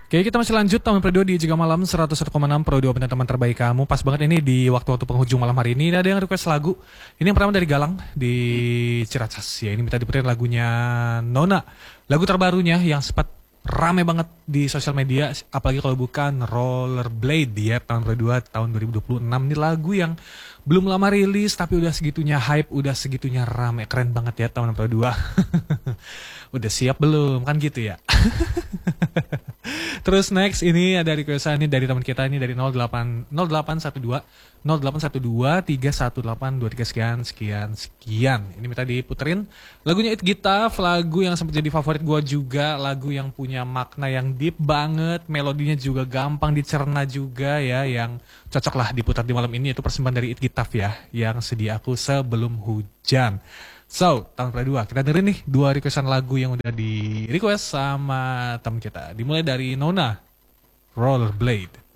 Oke, kita masih lanjut tahun Pro 2 di Jika Malam 101,6 Pro 2 teman terbaik kamu. Pas banget ini di waktu-waktu penghujung malam hari ini ada yang request lagu. Ini yang pertama dari Galang di Ciracas. Ya, ini minta diputerin lagunya Nona. Lagu terbarunya yang sempat rame banget di sosial media, apalagi kalau bukan Rollerblade ya, tahun Pro 2 tahun 2026. Ini lagu yang belum lama rilis tapi udah segitunya hype, udah segitunya rame. Keren banget ya tahun Pro 2. Udah siap belum? Kan gitu ya. Terus next ini ada requestan ini dari teman kita ini dari 0812 31823 sekian. Ini minta diputerin lagunya It Gitaf, lagu yang sempat jadi favorit gue juga, lagu yang punya makna yang deep banget, melodinya juga gampang dicerna juga ya, yang cocok lah diputar di malam ini, itu persembahan dari It Gitaf ya, yang Sedia Aku Sebelum Hujan. So, tahun kedua kita dengerin nih dua requestan lagu yang udah di request sama teman kita. Dimulai dari Nona, Rollerblade.